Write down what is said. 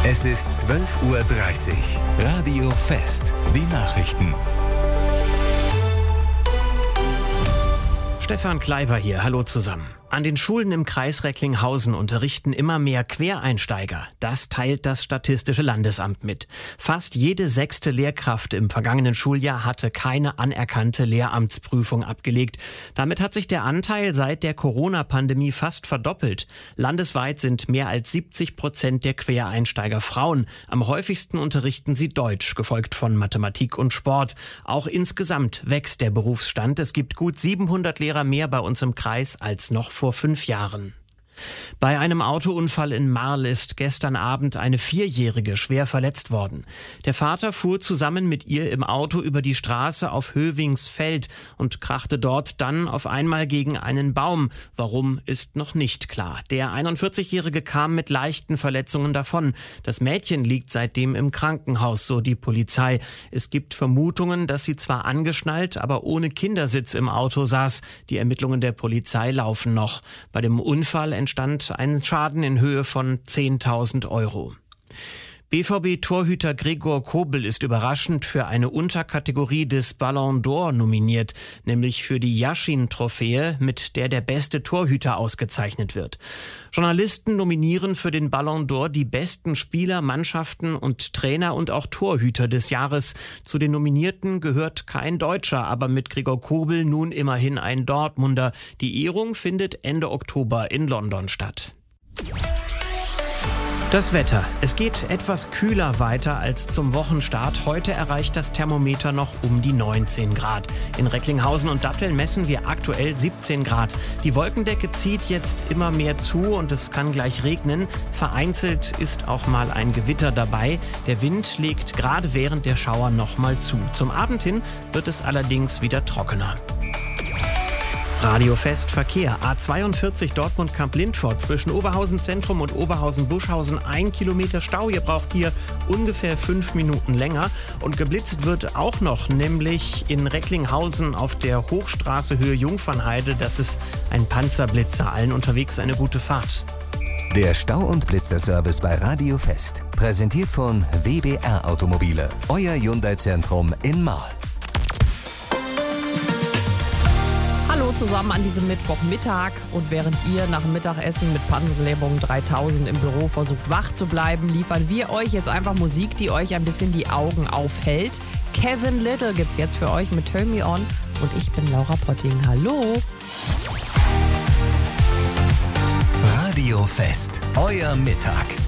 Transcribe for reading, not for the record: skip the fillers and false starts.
Es ist 12:30 Uhr. Radio Fest. Die Nachrichten. Stefan Kleiber hier. Hallo zusammen. An den Schulen im Kreis Recklinghausen unterrichten immer mehr Quereinsteiger. Das teilt das Statistische Landesamt mit. Fast jede 6. Lehrkraft im vergangenen Schuljahr hatte keine anerkannte Lehramtsprüfung abgelegt. Damit hat sich der Anteil seit der Corona-Pandemie fast verdoppelt. Landesweit sind mehr als 70% der Quereinsteiger Frauen. Am häufigsten unterrichten sie Deutsch, gefolgt von Mathematik und Sport. Auch insgesamt wächst der Berufsstand. Es gibt gut 700 Lehrer mehr bei uns im Kreis als noch vor 5 Jahren. Bei einem Autounfall in Marl ist gestern Abend eine 4-Jährige schwer verletzt worden. Der Vater fuhr zusammen mit ihr im Auto über die Straße auf Hövingsfeld und krachte dort dann auf einmal gegen einen Baum. Warum, ist noch nicht klar. Der 41-Jährige kam mit leichten Verletzungen davon. Das Mädchen liegt seitdem im Krankenhaus, so die Polizei. Es gibt Vermutungen, dass sie zwar angeschnallt, aber ohne Kindersitz im Auto saß. Die Ermittlungen der Polizei laufen noch. Bei dem Unfall entstand ein Schaden in Höhe von 10.000 Euro. BVB-Torhüter Gregor Kobel ist überraschend für eine Unterkategorie des Ballon d'Or nominiert, nämlich für die Yashin-Trophäe, mit der der beste Torhüter ausgezeichnet wird. Journalisten nominieren für den Ballon d'Or die besten Spieler, Mannschaften und Trainer und auch Torhüter des Jahres. Zu den Nominierten gehört kein Deutscher, aber mit Gregor Kobel nun immerhin ein Dortmunder. Die Ehrung findet Ende Oktober in London statt. Das Wetter. Es geht etwas kühler weiter als zum Wochenstart. Heute erreicht das Thermometer noch um die 19 Grad. In Recklinghausen und Datteln messen wir aktuell 17 Grad. Die Wolkendecke zieht jetzt immer mehr zu und es kann gleich regnen. Vereinzelt ist auch mal ein Gewitter dabei. Der Wind legt gerade während der Schauer noch mal zu. Zum Abend hin wird es allerdings wieder trockener. Radio Fest Verkehr. A42 Dortmund-Kamp-Lindfort zwischen Oberhausen Zentrum und Oberhausen-Buschhausen 1 Kilometer Stau. Ihr braucht hier ungefähr 5 Minuten länger. Und geblitzt wird auch noch, nämlich in Recklinghausen auf der Hochstraße Höhe Jungfernheide. Das ist ein Panzerblitzer. Allen unterwegs eine gute Fahrt. Der Stau- und Blitzerservice bei Radio Fest. Präsentiert von WBR Automobile. Euer Hyundai-Zentrum in Marl. Hallo zusammen an diesem Mittwochmittag, und während ihr nach dem Mittagessen mit Panzerlähmung 3000 im Büro versucht wach zu bleiben, liefern wir euch jetzt einfach Musik, die euch ein bisschen die Augen aufhält. Kevin Little gibt's jetzt für euch mit Turn Me On und ich bin Laura Potting. Hallo! Radio Fest. Euer Mittag.